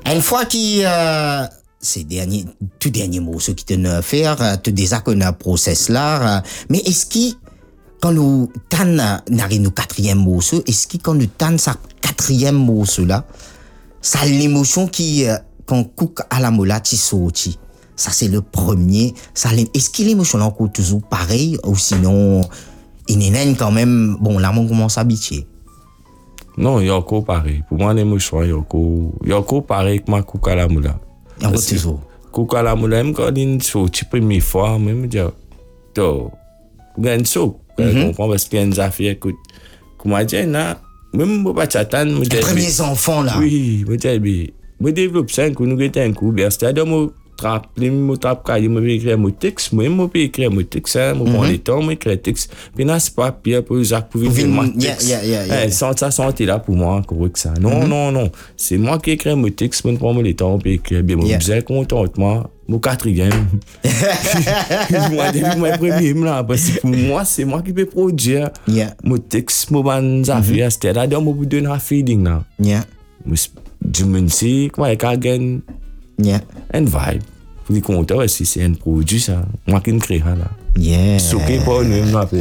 Une fois qui ces tout dernier morceau qui te ne faire, te déjà qu'on a process là, mais est-ce que quand nous n'arrive au quatrième morceau, est-ce que quand nous tanne sa quatrième morceau là, ça l'émotion qui quand cook à la mola qui sorti. Ça c'est le premier. Ça est-ce que l'émotion là encore toujours pareil ou sinon il est quand même bon là on commence à habituer. Non, il y a encore pareil. Pour moi l'émotion il y a encore pareil que ma cook à la mola. Il y a encore toujours. Cook à la mola même quand il sorti première fois même dire to gagne so. Comprends parce qu'il y a une affaire écoute. Comment dire là même pas t'attendre les premiers enfants là. Oui, moi développe 5 nous gêter un coup bien c'est-à-dire moi trap cahier moi écrire mon texte moi écrire mon texte moi prendre le temps moi écrire texte puis là c'est pas pire pour Jacques pour vivre mon texte sans ça santé là pour moi encore que ça non c'est moi qui écris mon texte moi prendre le temps puis écrire bien moi bien contentement mon quatrième moi depuis mon premier là parce que pour moi c'est moi qui peux produire mon texte mon ban affaire c'est-à-dire moi vous donne un feeling là je me dis comment est again un vibe vous dites content aussi c'est un produit ça moi qui me crée là souqué pas nous après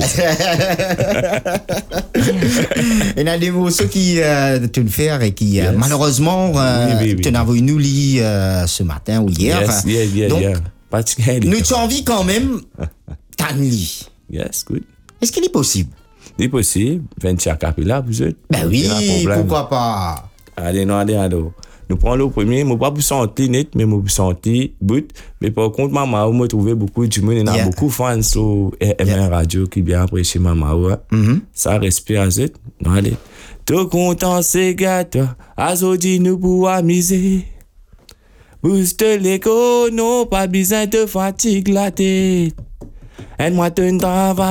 il y a des morceaux qui tu le faire et qui malheureusement tu n'as vu nous lit ce matin ou hier donc nous tu envie quand même Tanli good est-ce qu'il est possible c'est possible 25 capella vous êtes ben oui pourquoi pas allez nous prenons le premier, moi pas pour sentir net, mais moi pour sentir bout. Mais par contre, maman, moi trouvé beaucoup du monde, il y a beaucoup de fans sur RMN Radio qui bien apprécié maman. Ça respire à zut. Allez. Tout content, c'est gâteau. Azodi nous pour amuser. Booste l'écho, non, pas besoin de fatigue la tête. Et moi, tu travail.